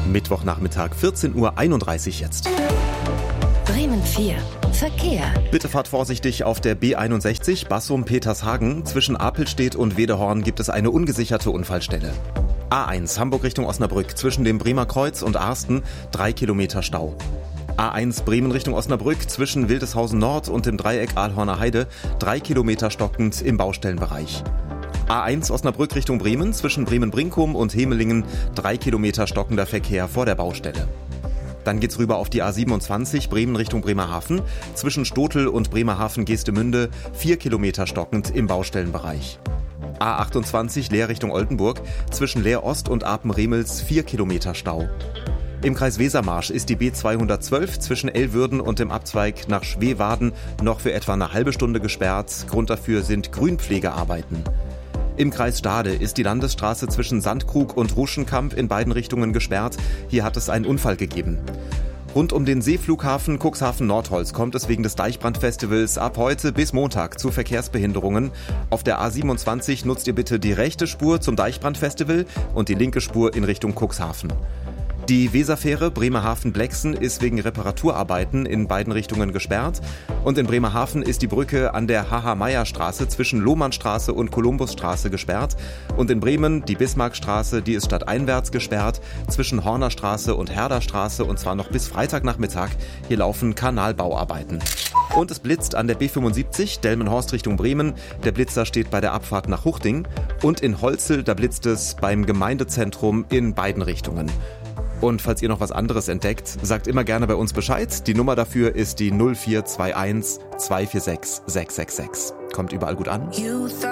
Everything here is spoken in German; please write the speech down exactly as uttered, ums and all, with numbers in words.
Mittwochnachmittag, vierzehn Uhr einunddreißig jetzt. Bremen vier. Verkehr. Bitte fahrt vorsichtig auf der B einundsechzig Bassum-Petershagen. Zwischen Apelstedt und Wedehorn gibt es eine ungesicherte Unfallstelle. A eins Hamburg Richtung Osnabrück. Zwischen dem Bremer Kreuz und Arsten drei Kilometer Stau. A eins Bremen Richtung Osnabrück. Zwischen Wildeshausen Nord und dem Dreieck Ahlhorner Heide drei Kilometer stockend im Baustellenbereich. A eins Osnabrück Richtung Bremen. Zwischen Bremen-Brinkum und Hemelingen drei Kilometer stockender Verkehr vor der Baustelle. Dann geht's rüber auf die A siebenundzwanzig Bremen Richtung Bremerhaven. Zwischen Stotel und Bremerhaven-Geestemünde vier Kilometer stockend im Baustellenbereich. A achtundzwanzig Leer Richtung Oldenburg. Zwischen Leer Ost und Apen-Remels vier Kilometer Stau. Im Kreis Wesermarsch ist die B zweihundertzwölf zwischen Elwürden und dem Abzweig nach Schweewaden noch für etwa eine halbe Stunde gesperrt. Grund dafür sind Grünpflegearbeiten. Im Kreis Stade ist die Landesstraße zwischen Sandkrug und Ruschenkamp in beiden Richtungen gesperrt. Hier hat es einen Unfall gegeben. Rund um den Seeflughafen Cuxhaven-Nordholz kommt es wegen des Deichbrandfestivals ab heute bis Montag zu Verkehrsbehinderungen. Auf der A siebenundzwanzig nutzt ihr bitte die rechte Spur zum Deichbrandfestival und die linke Spur in Richtung Cuxhaven. Die Weserfähre Bremerhaven-Blexen ist wegen Reparaturarbeiten in beiden Richtungen gesperrt. Und in Bremerhaven ist die Brücke an der H H-Meyer-Straße zwischen Lohmannstraße und Kolumbusstraße gesperrt. Und in Bremen die Bismarckstraße, die ist stadteinwärts gesperrt, zwischen Hornerstraße und Herderstraße, und zwar noch bis Freitagnachmittag. Hier laufen Kanalbauarbeiten. Und es blitzt an der B fünfundsiebzig, Delmenhorst Richtung Bremen. Der Blitzer steht bei der Abfahrt nach Huchting. Und in Holzel, da blitzt es beim Gemeindezentrum in beiden Richtungen. Und falls ihr noch was anderes entdeckt, sagt immer gerne bei uns Bescheid. Die Nummer dafür ist die null vier zwei eins zwei vier sechs sechs sechs sechs. Kommt überall gut an.